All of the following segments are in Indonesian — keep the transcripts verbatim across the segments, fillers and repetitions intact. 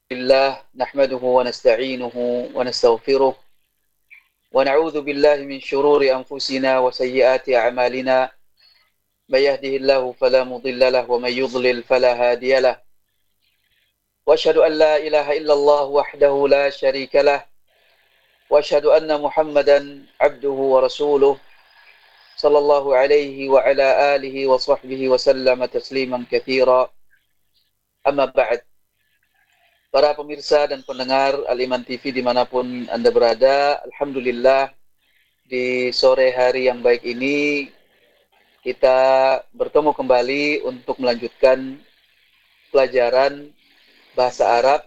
لله نحمده ونستعينه ونستغفره ونعوذ بالله من شرور أنفسنا وسيئات أعمالنا من يهده الله فلا مضل له ومن يضلل فلا هادي له وأشهد أن لا إله إلا الله وحده لا شريك له وأشهد أن محمدا عبده ورسوله صلى الله عليه وعلى آله وصحبه وسلم تسليما كثيرا أما بعد. Para pemirsa dan pendengar Al-Iman T V dimanapun Anda berada, Alhamdulillah di sore hari yang baik ini kita bertemu kembali untuk melanjutkan pelajaran bahasa Arab,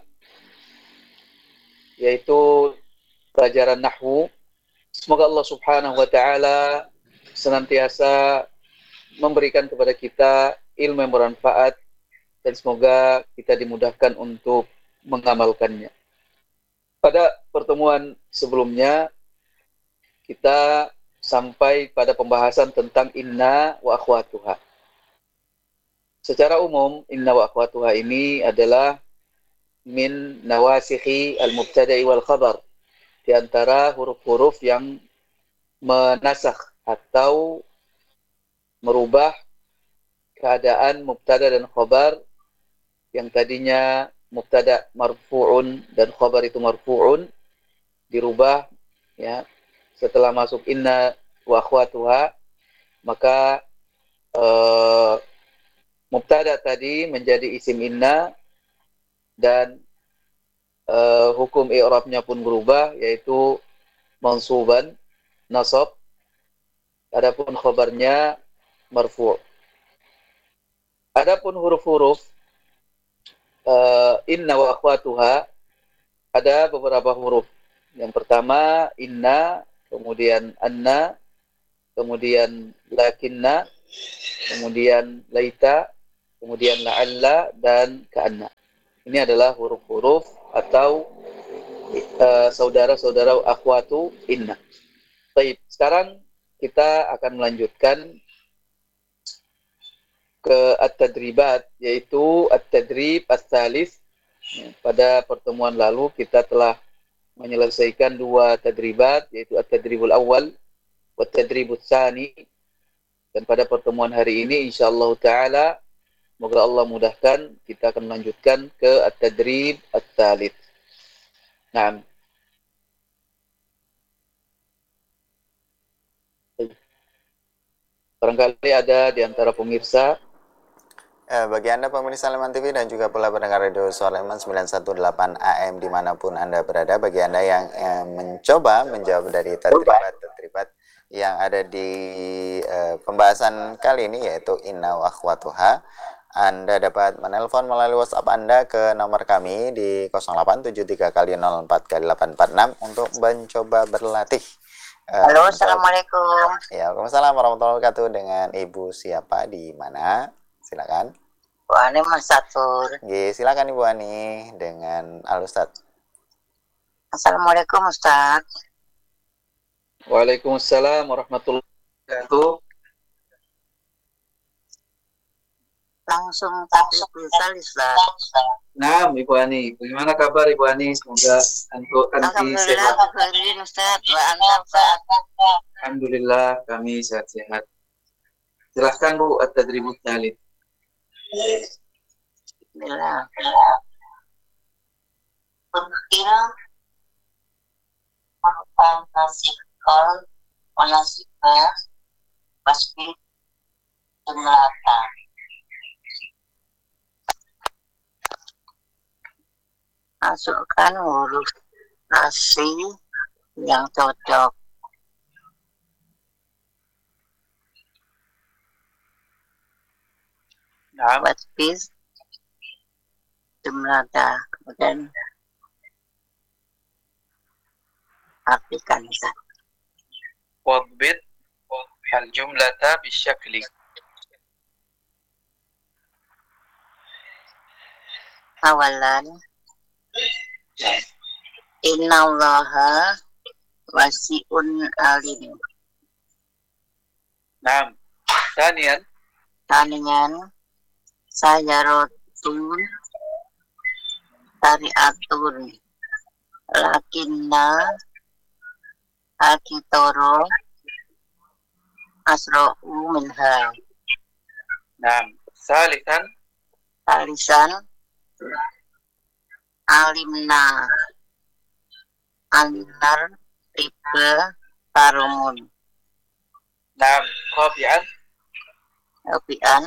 yaitu pelajaran Nahwu. Semoga Allah Subhanahu wa Ta'ala senantiasa memberikan kepada kita ilmu yang bermanfaat dan semoga kita dimudahkan untuk mengamalkannya. Pada pertemuan sebelumnya kita sampai pada pembahasan tentang inna wa akhwatuha. Secara umum inna wa akhwatuha ini adalah min nawasikhi al-mubtada'i wal khabar, di antara huruf-huruf yang menasakh atau merubah keadaan mubtada dan khabar yang tadinya mubtada marfu'un dan khabar itu marfu'un, dirubah ya setelah masuk inna wa akhwatuha, maka uh, mubtada tadi menjadi isim inna dan uh, hukum i'rabnya pun berubah, yaitu mansuban, nasab, adapun khabarnya marfu'. Adapun huruf-huruf Uh, inna wa akhwatuha, ada beberapa huruf. Yang pertama inna, kemudian anna, kemudian lakinna, kemudian laita, kemudian la'alla, dan ka'anna. Ini adalah huruf-huruf atau uh, saudara-saudara akhwatu inna. Baik, sekarang kita akan melanjutkan ke at-tadribat, yaitu at-tadrib ats-tsalits. Pada pertemuan lalu kita telah menyelesaikan dua tadribat, yaitu at-tadribul awal wa at-tadribut tsani. Dan pada pertemuan hari ini insyaallah taala, semoga Allah mudahkan, kita akan melanjutkan ke at-tadrib ats-tsalits. Naam. Barangkali ada di antara pemirsa. Eh, bagi Anda pemirsa Al-Iman T V dan juga pula pendengar radio Suara Iman sembilan satu delapan A M dimanapun Anda berada, bagi Anda yang eh, mencoba menjawab dari tadribat-tadribat yang ada di eh, pembahasan kali ini, yaitu inna wa akhwatuha, Anda dapat menelpon melalui WhatsApp Anda ke nomor kami di nol delapan tujuh tiga kali nol empat kali delapan empat enam untuk mencoba berlatih. Eh, Halo, Assalamualaikum. Ya, Waalaikumsalam warahmatullahi wabarakatuh. Dengan Ibu siapa, di mana? Silakan. Bu Ani Mas Satur. Oke, silakan Ibu Ani dengan Al Ustaz. Assalamualaikum Ustaz. Waalaikumsalam warahmatullahi wabarakatuh. Langsung tadribul tsalis, Ustaz. Nah, Ibu Ani, bagaimana kabar Ibu Ani? Semoga antu anti sehat. Alhamdulillah, Ustaz. Wa anta, Ustaz. Alhamdulillah, kami sehat-sehat. Silahkan Bu, at-tadribut tsalits. Bismillah. Berkir merupakan nasikal wanasibah wasbil jumlata. Masukkan huruf nasi yang cocok. Wasbil jumlata, kemudian artikan. Wadbit al-jumlata bisyakli. Awalan, innallaha wasi'un alim. Naam. Thaniyan, Tanian sayaratun tariatun lakinna akitoro asra'u minha. Naam. Salisan. Alisan alimna anar riba tarumun. Naam. Rabi'an. Rabi'an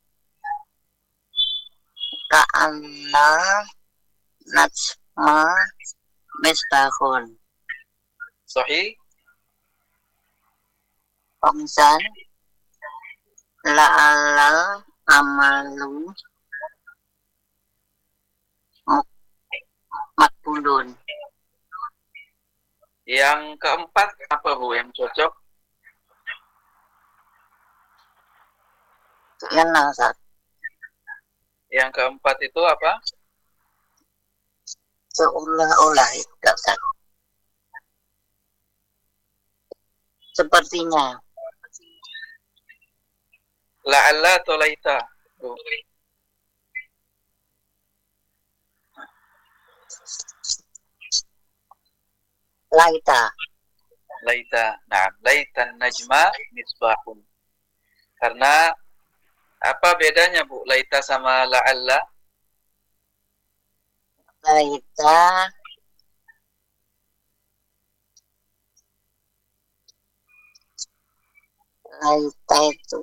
ka'anna najma misbahun. Sahih. Khamsan la'alal amalu makbulun. Yang keempat apa Bu yang cocok? Yang nasat Yang keempat itu apa? seolah-olah tidak sah. Sepertinya La'alla atau laita? Bu. laita. Laita. Nah, laitan najma misbahun. Karena apa bedanya Bu laita sama la'alla? Laita laita itu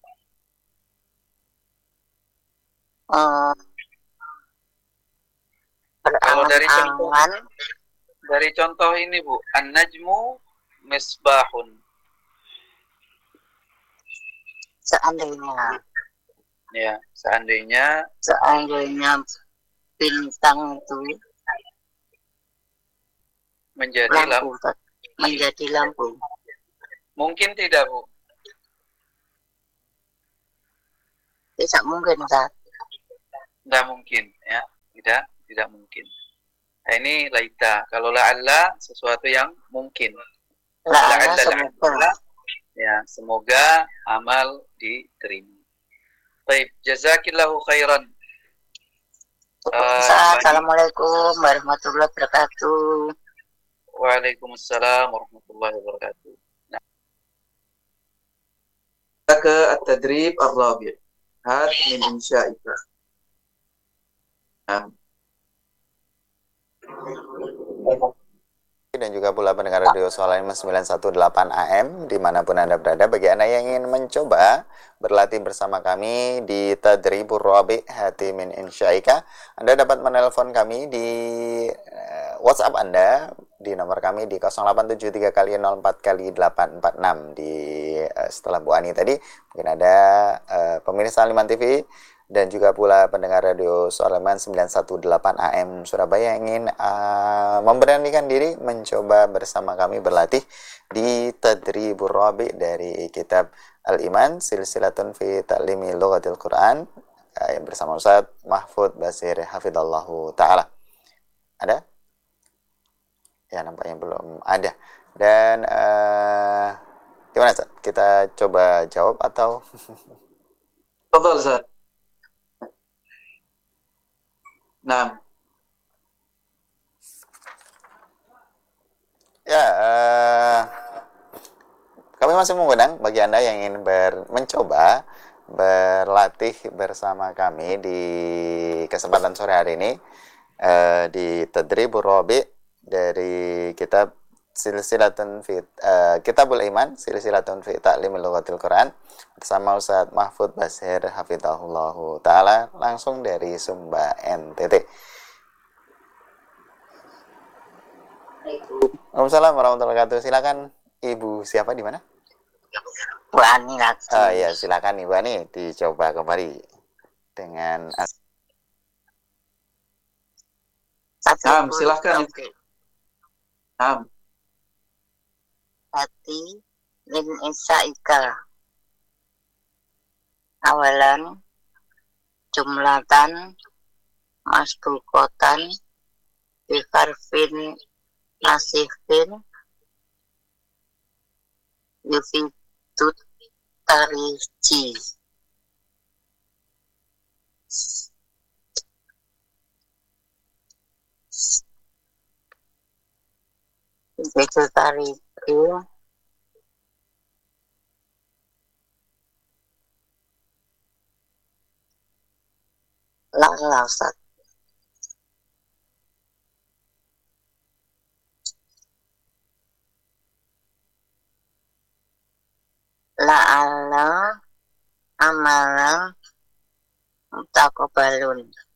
uh, Kalau dari contoh berangan-angan dari contoh ini Bu, an-najmu misbahun. seandainya Ya, seandainya seandainya bintang itu menjadi lampu lampu. menjadi lampu. Mungkin tidak Bu. Tidak mungkin Ustaz. Tidak mungkin ya. Tidak, tidak mungkin. Nah, ini laita. Kalau la'alla sesuatu yang mungkin. La'alla La'alla, semoga. la'alla. Ya, semoga amal diterima. Baik, jazakillahu khairan. Uh, Assalamualaikum warahmatullahi wabarakatuh. Waalaikumsalam warahmatullahi wabarakatuh. Nah, ke at-tadrib ar-rabi'. Had min insya'ika. Nah. Dan juga pula pendengar radio Sulaiman sembilan satu delapan A M dimanapun Anda berada. Bagi Anda yang ingin mencoba berlatih bersama kami di Tadribur Rabi' Hati min Insyaika, Anda dapat menelpon kami di uh, WhatsApp Anda di nomor kami di nol delapan tujuh tiga kali nol empat kali delapan empat enam di uh, setelah Bu Ani tadi. Mungkin ada uh, pemirsa Liman T V dan juga pula pendengar radio Sulaiman sembilan satu delapan A M Surabaya yang ingin uh, memberanikan diri mencoba bersama kami berlatih di Tadribur Rabi' dari kitab Al-Iman Silsilatun fi Ta'limi Lughatil Quran uh, yang bersama Ustaz Mahfud Basir Hafidallahu Ta'ala. Ada? Ya, nampaknya belum ada. Dan uh, gimana Ustaz? Kita coba jawab atau? Tafadhal Ustaz. Nah, ya, uh, kami masih mengundang bagi Anda yang ingin ber, mencoba berlatih bersama kami di kesempatan sore hari ini uh, di Tadribur Rabi' dari kitab Silsilatun fi uh, Kitabul Iman Silsilatun fi Ta'limil Lughatil Quran bersama Ustaz Mahfud Basir Hafizahullahu Ta'ala langsung dari Sumba N T T. Waalaikumsalam warahmatullahi wabarakatuh. Silakan Ibu siapa di mana? Bu Ani lagi. Oh ya, silakan Ibu Ani dicoba kembali dengan Nam, silakan. Nam. Hati min Insyaika. Awalan jumlatan masbukotan biharfin nasifin yufidut tariji. Itu tariku lalasat la'ala amalan taqabbalun